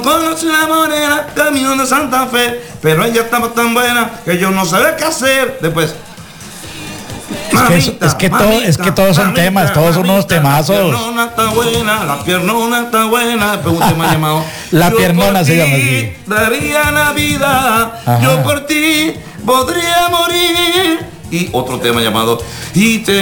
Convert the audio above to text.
Conocí la morena, camino de Santa Fe, pero ella estaba tan buena que yo no sabía qué hacer. Después, Es que todos son temas, todos son unos temazos. La piernona está buena, la piernona está buena. Después un tema llamado La piernona se llama así. Daría la vida, Ajá. yo por ti podría morir. Y otro tema llamado Y te